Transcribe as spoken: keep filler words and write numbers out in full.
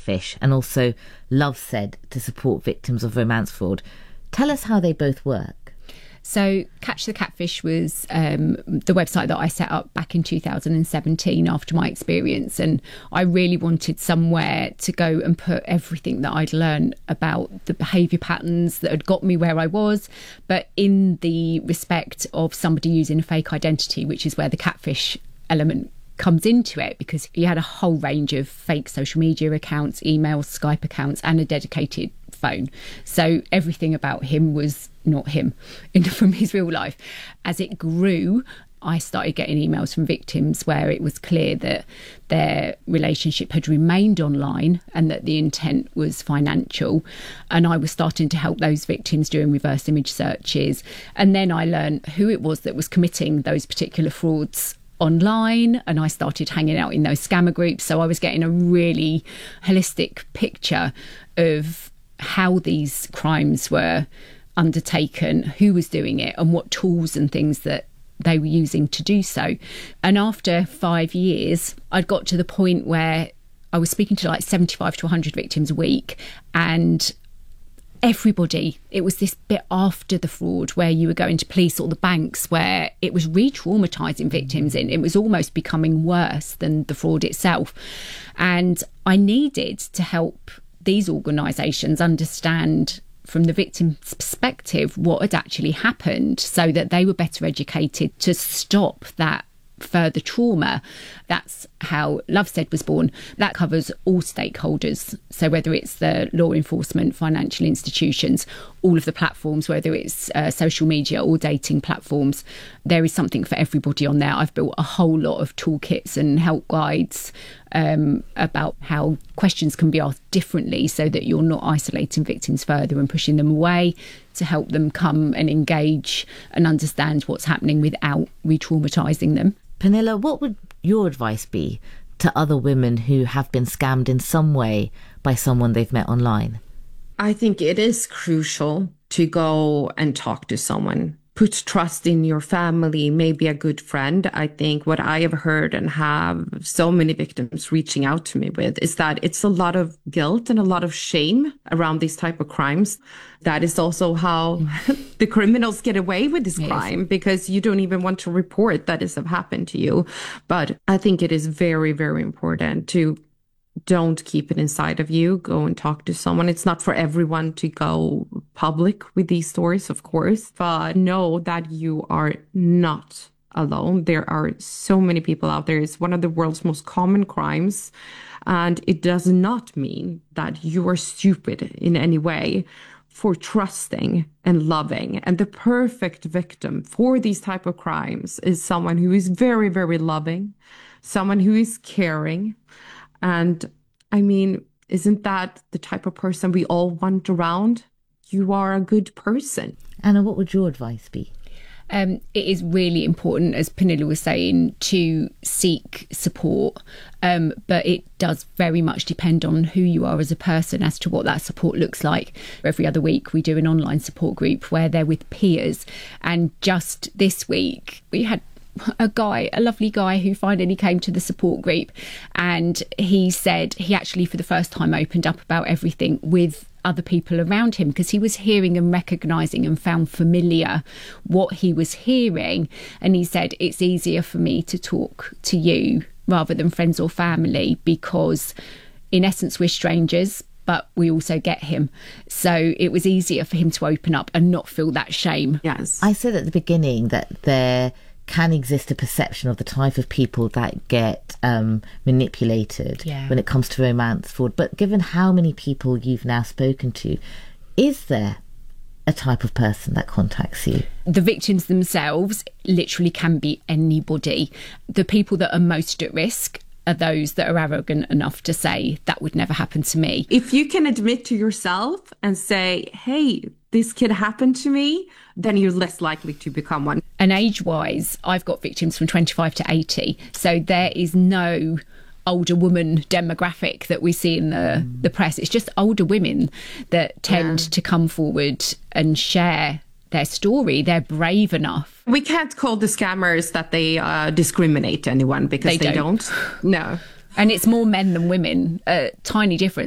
Catfish and also Lovesed to support victims of romance fraud. Tell us how they both work. So Catch the Catfish was um, the website that I set up back in two thousand seventeen after my experience, and I really wanted somewhere to go and put everything that I'd learned about the behaviour patterns that had got me where I was, but in the respect of somebody using a fake identity, which is where the catfish element comes into it, because he had a whole range of fake social media accounts, emails, Skype accounts, and a dedicated phone. So everything about him was not him in, from his real life. As it grew, I started getting emails from victims where it was clear that their relationship had remained online and that the intent was financial. And I was starting to help those victims doing reverse image searches. And then I learned who it was that was committing those particular frauds online, and I started hanging out in those scammer groups. So I was getting a really holistic picture of how these crimes were undertaken, who was doing it, and what tools and things that they were using to do so. And after five years, I'd got to the point where I was speaking to like seventy-five to one hundred victims a week, and everybody, it was this bit after the fraud where you were going to police or the banks where it was re-traumatising victims, and it was almost becoming worse than the fraud itself. And I needed to help these organisations understand from the victim's perspective what had actually happened, so that they were better educated to stop that further trauma. That's how Lovesed was born. That covers all stakeholders. So whether it's the law enforcement, financial institutions, all of the platforms, whether it's uh, social media or dating platforms, there is something for everybody on there. I've built a whole lot of toolkits and help guides um, about how questions can be asked differently, so that you're not isolating victims further and pushing them away, to help them come and engage and understand what's happening without re-traumatising them. Pernilla, what would your advice be to other women who have been scammed in some way by someone they've met online? I think it is crucial to go and talk to someone. Put trust in your family, maybe a good friend. I think what I have heard and have so many victims reaching out to me with is that it's a lot of guilt and a lot of shame around these type of crimes. That is also how the criminals get away with this crime, yes, because you don't even want to report that this have happened to you. But I think it is very, very important to don't keep it inside of you. Go and talk to someone. It's not for everyone to go public with these stories, of course, but know that you are not alone. There are so many people out there. It's one of the world's most common crimes. And it does not mean that you are stupid in any way for trusting and loving. And the perfect victim for these type of crimes is someone who is very, very loving, someone who is caring. And I mean, isn't that the type of person we all want around? You are a good person. Anna, what would your advice be? Um, it is really important, as Pernilla was saying, to seek support. Um, but it does very much depend on who you are as a person as to what that support looks like. Every other week we do an online support group where they're with peers. And just this week we had a guy, a lovely guy who finally came to the support group, and he said he actually for the first time opened up about everything with other people around him, because he was hearing and recognising and found familiar what he was hearing. And he said, it's easier for me to talk to you rather than friends or family, because in essence we're strangers, but we also get him. So it was easier for him to open up and not feel that shame. Yes. I said at the beginning that there can exist a perception of the type of people that get um, manipulated yeah. when it comes to romance fraud. But given how many people you've now spoken to, is there a type of person that contacts you? The victims themselves literally can be anybody. The people that are most at risk are those that are arrogant enough to say that would never happen to me. If you can admit to yourself and say, hey, this could happen to me, then you're less likely to become one. And age-wise, I've got victims from twenty-five to eighty. So there is no older woman demographic that we see in the, mm. the press. It's just older women that tend yeah. to come forward and share their story. They're brave enough. We can't call the scammers that they uh, discriminate anyone, because they, they don't. don't. No. And it's more men than women, a tiny difference.